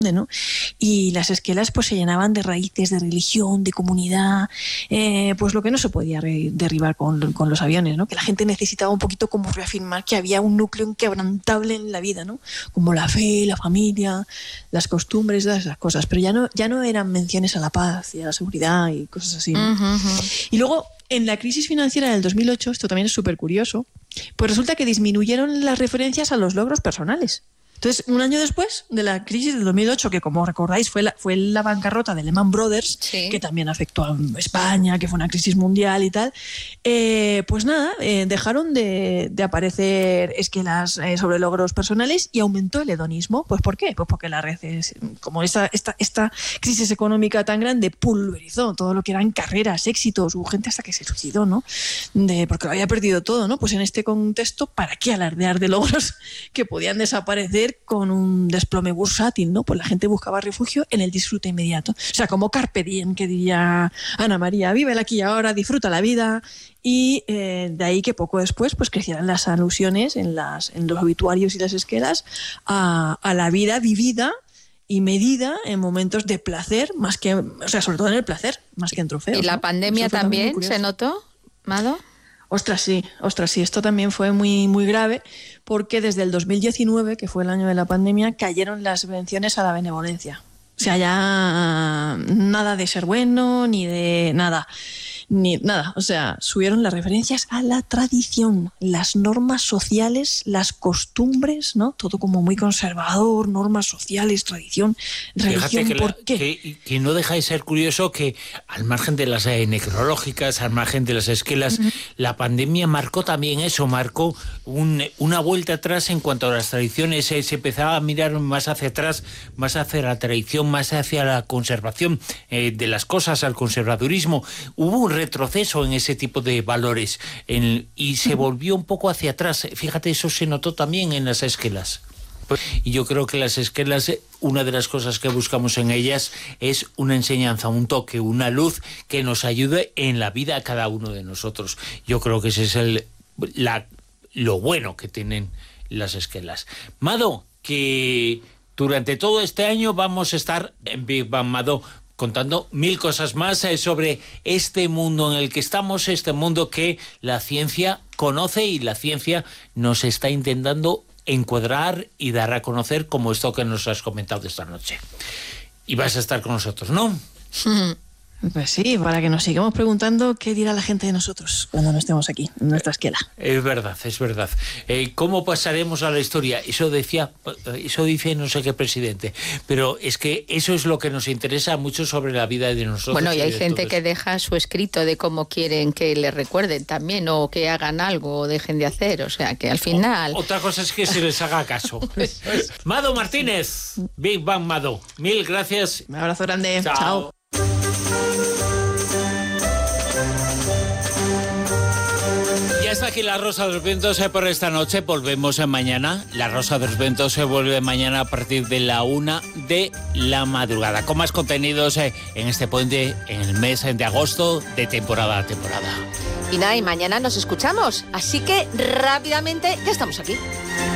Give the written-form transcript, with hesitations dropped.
¿no? Y las esquelas pues se llenaban de raíces, de religión, de comunidad, pues lo que no se podía derribar con los aviones, ¿no? Que la gente necesitaba un poquito como reafirmar que había un núcleo inquebrantable en la vida, ¿no? Como la fe, la familia, las costumbres, todas esas cosas, pero ya no eran menciones a la paz y a la seguridad y cosas así, ¿no? Y luego, en la crisis financiera del 2008, esto también es súper curioso, pues resulta que disminuyeron las referencias a los logros personales. Entonces, un año después de la crisis del 2008, que como recordáis fue la bancarrota de Lehman Brothers, sí, que también afectó a España, que fue una crisis mundial y tal, pues nada, dejaron de aparecer esquelas sobre logros personales y aumentó el hedonismo. ¿Pues por qué? Pues porque la red, como esta crisis económica tan grande, pulverizó todo lo que eran carreras, éxitos, hubo gente hasta que se suicidó, ¿no? Porque lo había perdido todo, ¿no? Pues en este contexto, ¿para qué alardear de logros que podían desaparecer con un desplome bursátil, ¿no? Pues la gente buscaba refugio en el disfrute inmediato. O sea, como carpe diem, que diría Ana María, vive el aquí y ahora, disfruta la vida. Y de ahí que poco después pues crecieran las alusiones en los obituarios y las esquelas a la vida vivida y medida en momentos de placer, más que, o sea, sobre todo en el placer, más que en trofeos. ¿Y la pandemia también se notó, Mado? Ostras, sí, esto también fue muy, muy grave, porque desde el 2019, que fue el año de la pandemia, cayeron las subvenciones a la benevolencia. O sea, ya nada de ser bueno, ni de nada. O sea, subieron las referencias a la tradición, las normas sociales, las costumbres, ¿no? Todo como muy conservador, normas sociales, tradición, religión. Fíjate ¿Por qué? Que no deja de ser curioso que, al margen de las necrológicas, al margen de las esquelas, la pandemia marcó también eso, marcó una vuelta atrás en cuanto a las tradiciones. Se empezaba a mirar más hacia atrás, más hacia la tradición, más hacia la conservación de las cosas, al conservadurismo. Hubo un retroceso en ese tipo de valores y se volvió un poco hacia atrás. Fíjate, eso se notó también en las esquelas. Y yo creo que las esquelas, una de las cosas que buscamos en ellas es una enseñanza, un toque, una luz que nos ayude en la vida a cada uno de nosotros. Yo creo que ese es lo bueno que tienen las esquelas. Mado, que durante todo este año vamos a estar en Big Bang Mado contando 1000 cosas más sobre este mundo en el que estamos, este mundo que la ciencia conoce y la ciencia nos está intentando encuadrar y dar a conocer, como esto que nos has comentado esta noche. Y vas a estar con nosotros, ¿no? Pues sí, para que nos sigamos preguntando qué dirá la gente de nosotros cuando no estemos aquí, en nuestra esquela. Es verdad. ¿Cómo pasaremos a la historia? Eso dice no sé qué presidente, pero es que eso es lo que nos interesa mucho sobre la vida de nosotros. Bueno, y hay gente que deja su escrito de cómo quieren que le recuerden también, o que hagan algo o dejen de hacer, o sea que al final... Otra cosa es que se les haga caso. Mado Martínez, Big Bang Mado, 1000 gracias. Un abrazo grande. Chao. Hasta aquí La Rosa de los Vientos por esta noche. Volvemos mañana. La Rosa de los Vientos se vuelve mañana a partir de la 1 de la madrugada, con más contenidos en este puente, en el mes de agosto, de temporada a temporada. Y nada, y mañana nos escuchamos. Así que rápidamente ya estamos aquí.